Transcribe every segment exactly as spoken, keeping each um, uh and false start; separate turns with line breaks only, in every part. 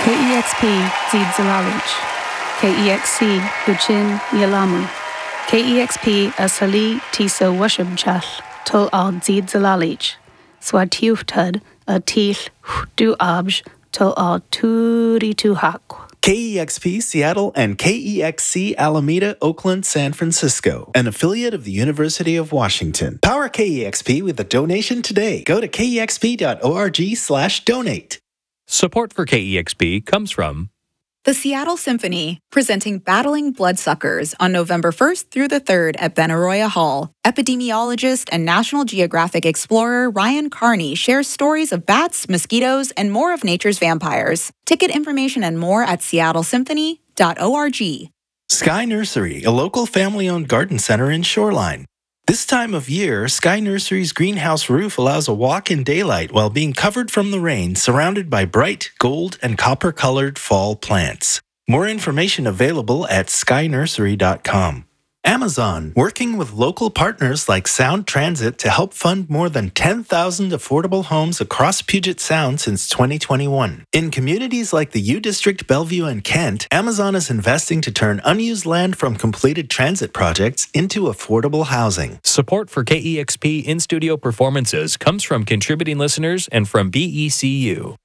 K E X P Zid Zalalich, K E X C Luchin Yalamu, K E X P Asali Tiso Washimchal, Tul Al Zid Zalalich, Swatiuftad a Til Du Abj, Tul Al Turi Tuhak.
K E X P Seattle and K E X C Alameda, Oakland, San Francisco, an affiliate of the University of Washington. Power K E X P with a donation today. Go to kexp.org slash donate.
Support for K E X P comes from
the Seattle Symphony, presenting Battling Bloodsuckers on November first through the third at Benaroya Hall. Epidemiologist and National Geographic explorer Ryan Carney shares stories of bats, mosquitoes, and more of nature's vampires. Ticket information and more at seattle symphony dot org.
Sky Nursery, a local family-owned garden center in Shoreline. This time of year, Sky Nursery's greenhouse roof allows a walk in daylight while being covered from the rain, surrounded by bright gold and copper-colored fall plants. More information available at sky nursery dot com. Amazon, working with local partners like Sound Transit to help fund more than ten thousand affordable homes across Puget Sound since twenty twenty-one. In communities like the U District, Bellevue, and Kent, Amazon is investing to turn unused land from completed transit projects into affordable housing.
Support for K E X P in-studio performances comes from contributing listeners and from B E C U.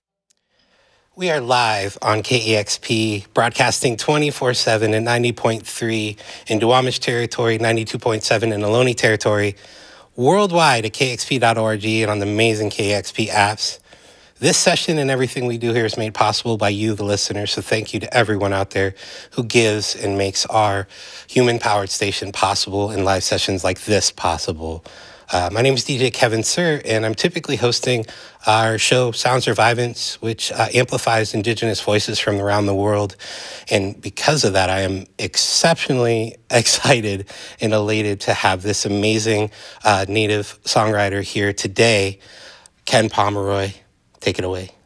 We are live on K E X P, broadcasting twenty-four seven at ninety point three in Duwamish territory, ninety-two point seven in Ohlone territory, worldwide at k x p dot org and on the amazing K E X P apps. This session and everything we do here is made possible by you, the listener, so thank you to everyone out there who gives and makes our human-powered station possible and live sessions like this possible. Uh, my name is D J Kevin Sir, and I'm typically hosting our show Sound Survivance, which uh, amplifies Indigenous voices from around the world. And because of that, I am exceptionally excited and elated to have this amazing uh, Native songwriter here today, Ken Pomeroy. Take it away.